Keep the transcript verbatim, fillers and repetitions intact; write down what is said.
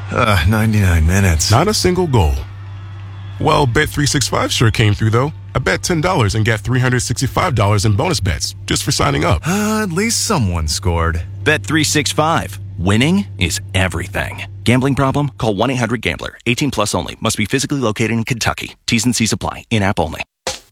Uh, ninety-nine minutes. Not a single goal. Well, Bet three sixty-five sure came through, though. I bet ten dollars and get three hundred sixty-five dollars in bonus bets just for signing up. Uh, at least someone scored. Bet three sixty-five. Winning is everything. Gambling problem? Call one eight hundred gambler. eighteen plus only. Must be physically located in Kentucky. T's and C's apply. In-app only.